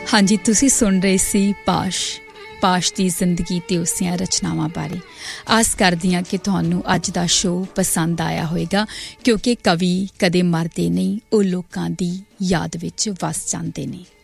ਹਾਂਜੀ, ਤੁਸੀਂ ਸੁਣ ਰਹੇ ਸੀ ਪਾਸ਼ ਦੀ ਜ਼ਿੰਦਗੀ ਤੇ ਉਸ ਦੀਆਂ ਰਚਨਾਵਾਂ ਬਾਰੇ। ਆਸ ਕਰਦੀ ਹਾਂ ਕਿ ਤੁਹਾਨੂੰ ਅੱਜ ਦਾ ਸ਼ੋਅ ਪਸੰਦ ਆਇਆ ਹੋਵੇਗਾ, ਕਿਉਂਕਿ ਕਵੀ ਕਦੇ ਮਰਦੇ ਨਹੀਂ, ਉਹ ਲੋਕਾਂ ਦੀ ਯਾਦ ਵਿੱਚ ਵਸ ਜਾਂਦੇ ਨੇ।